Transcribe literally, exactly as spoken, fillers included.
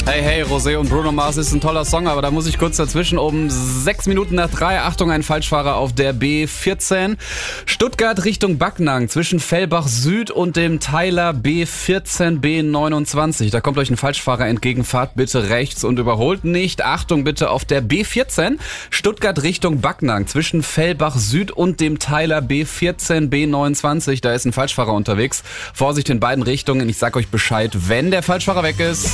Hey, hey, Rosé und Bruno Mars ist ein toller Song, aber da muss ich kurz dazwischen. Um sechs Minuten nach drei, Achtung, ein Falschfahrer auf der B vierzehn. Stuttgart Richtung Backnang zwischen Fellbach Süd und dem Teiler B vierzehn, B neunundzwanzig. Da kommt euch ein Falschfahrer entgegen, fahrt bitte rechts und überholt nicht. Achtung bitte auf der B vierzehn, Stuttgart Richtung Backnang zwischen Fellbach Süd und dem Teiler B vierzehn, B neunundzwanzig. Da ist ein Falschfahrer unterwegs. Vorsicht in beiden Richtungen. Ich sag euch Bescheid, wenn der Falschfahrer weg ist.